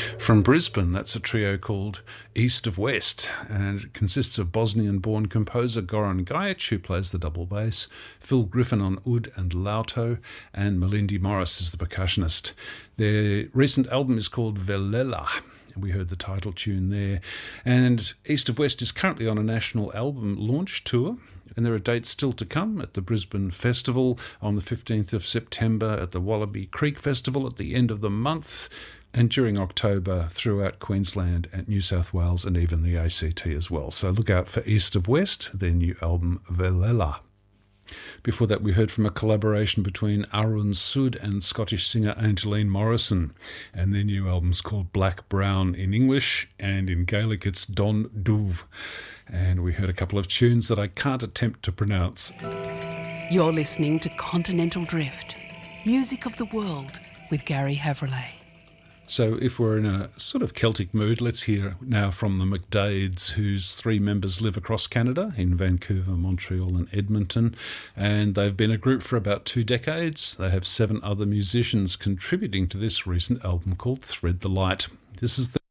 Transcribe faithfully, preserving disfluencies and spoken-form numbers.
From Brisbane, that's a trio called East of West, and it consists of Bosnian-born composer Goran Gajic, who plays the double bass, Phil Griffin on oud and lauto, and Melindy Morris is the percussionist. Their recent album is called Velela. We heard the title tune there. And East of West is currently on a national album launch tour. And there are dates still to come at the Brisbane Festival on the fifteenth of September, at the Wallaby Creek Festival at the end of the month, and during October throughout Queensland and New South Wales and even the A C T as well. So look out for East of West, their new album Velela. Before that, we heard from a collaboration between Arun Sood and Scottish singer Angeline Morrison, and their new album's called Black Brown in English, and in Gaelic it's Don Duv. And we heard a couple of tunes that I can't attempt to pronounce. You're listening to Continental Drift, music of the world with Gary Havrillay. So if we're in a sort of Celtic mood, let's hear now from the McDades, whose three members live across Canada in Vancouver, Montreal and Edmonton. And they've been a group for about two decades. They have seven other musicians contributing to this recent album called Thread the Light. This is the